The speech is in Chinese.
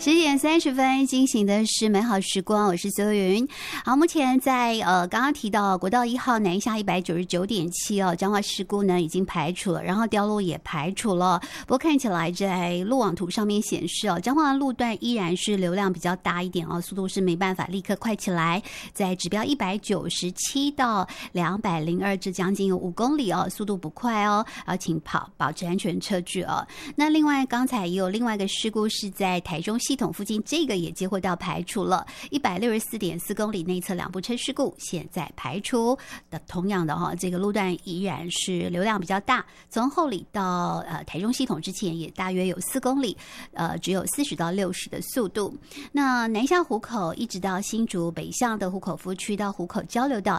10:30，进行的是美好时光，我是周云。好，目前在刚刚提到国道1号南下199.7哦，彰化事故呢已经排除了，然后掉落也排除了。不过看起来在路网图上面显示哦，彰化路段依然是流量比较大一点哦，速度是没办法立刻快起来，在指标197到202，这将近有5公里哦，速度不快哦，请保持安全车距哦。那另外刚才也有另外一个事故是在台中系统附近，这个也接获到排除了164.4公里内侧2部车事故，现在排除的同样的这个路段依然是流量比较大，从后里到台中系统之前也大约有4公里，只有40到60的速度。那南下湖口一直到新竹北向的湖口夫区到湖口交流道